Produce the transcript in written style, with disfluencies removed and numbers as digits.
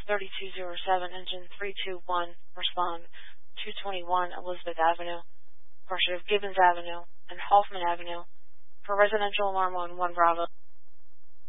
3207, engine 321, respond. 221 Elizabeth Avenue, portion of Gibbons Avenue and Hoffman Avenue. For residential alarm on 1 Bravo.